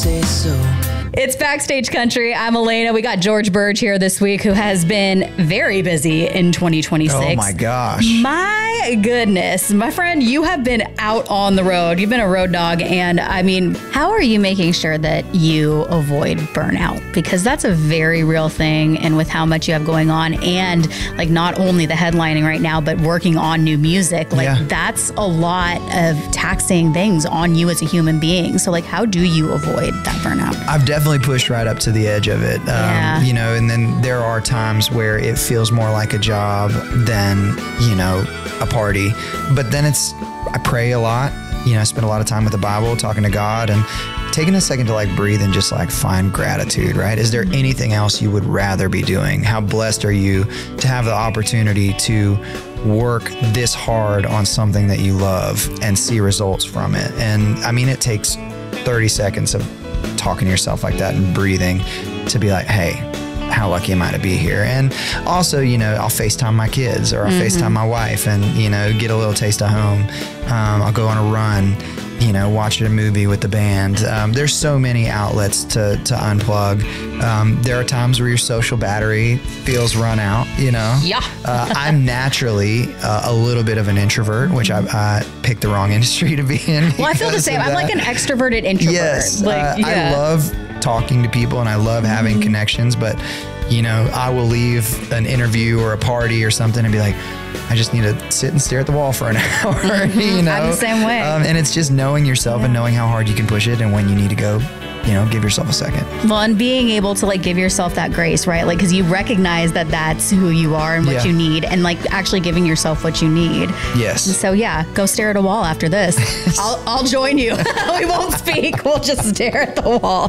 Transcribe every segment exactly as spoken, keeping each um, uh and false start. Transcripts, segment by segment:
Say so. It's Backstage Country. I'm Elena. We got George Burge here this week, who has been very busy in twenty twenty-six. Oh my gosh. My goodness. My friend, you have been out on the road. You've been a road dog. And I mean, how are you making sure that you avoid burnout? Because that's a very real thing. And with how much you have going on, and like not only the headlining right now, but working on new music, like Yeah. that's a lot of taxing things on you as a human being. So like, how do you avoid that burnout? I've definitely pushed right up to the edge of it. Um, Yeah. You know, and then there are times where it feels more like a job than, you know, a party. But then it's, I pray a lot. You know, I spend a lot of time with the Bible, talking to God, and taking a second to like breathe and just like find gratitude, right? Is there anything else you would rather be doing? How blessed are you to have the opportunity to work this hard on something that you love and see results from it? And I mean, it takes thirty seconds of talking to yourself like that and breathing to be like, hey, how lucky am I to be here? And also, you know, I'll FaceTime my kids, or I'll Mm-hmm. FaceTime my wife and, you know, get a little taste of home. Um, I'll go on a run, you know, watch a movie with the band. Um, there's so many outlets to, to unplug. Um, there are times where your social battery feels run out, you know? Yeah. uh, I'm naturally uh, a little bit of an introvert, which I, I picked the wrong industry to be in. Well, I feel the because same. of I'm like that. an extroverted introvert. Yes, Like, uh, yeah. I love talking to people and I love having Mm-hmm. connections, but you know, I will leave an interview or a party or something and be like, I just need to sit and stare at the wall for an hour. You know, I'm the same way. Um, and it's just knowing yourself and knowing how hard you can push it and when you need to go, you know, give yourself a second. Well, and being able to like give yourself that grace, right? Like, because you recognize that that's who you are and what Yeah. you need, and like actually giving yourself what you need. Yes. So yeah, go stare at a wall after this. I'll I'll join you. We won't speak. We'll just stare at the wall.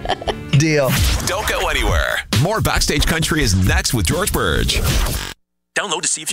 Deal. Don't go anywhere. More Backstage Country is next with George Burge. Download to see if you